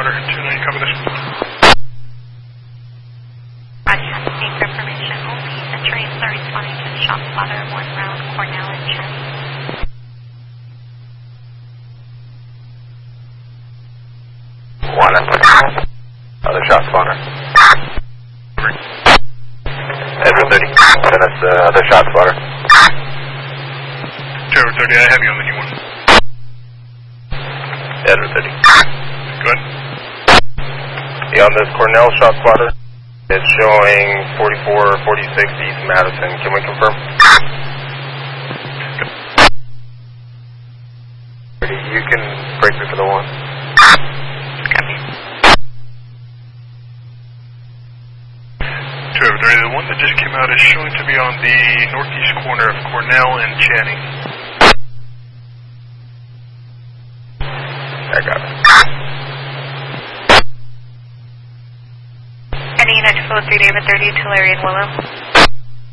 ShotSpotter, 29, cover this. Roger, thank you for information only. The trains are responding to the ShotSpotter, 1 round, Cornell and Channing. One other ShotSpotter. Edward 30, send us other ShotSpotter. Edward 30, I have you on the new one. Edward 30. Good. Yeah, on this Cornell ShotSpotter, it's showing 4446 East Madison. Can we confirm? You can break me for the one. Copy. Edward 30, the one that just came out is showing to be on the northeast corner of Cornell and Channing. I got it. Any unit 203, David 30 to Larry and Willow.